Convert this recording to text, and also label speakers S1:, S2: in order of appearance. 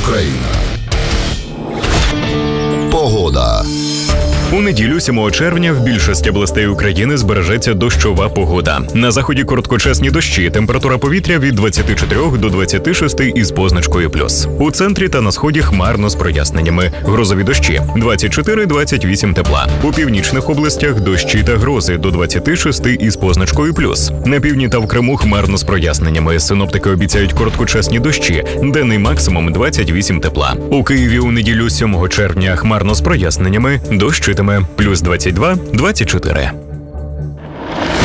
S1: Україна. Погода.
S2: У неділю 7 червня в більшості областей України збережеться дощова погода. На заході короткочасні дощі, температура повітря від 24 до 26 із позначкою плюс. У центрі та на сході хмарно з проясненнями. Грозові дощі – 24-28 тепла. У північних областях дощі та грози до 26 із позначкою плюс. На півдні та в Криму хмарно з проясненнями. Синоптики обіцяють короткочасні дощі, денний максимум 28 тепла. У Києві у неділю 7 червня хмарно з проясненнями, дощ плюс 22-24.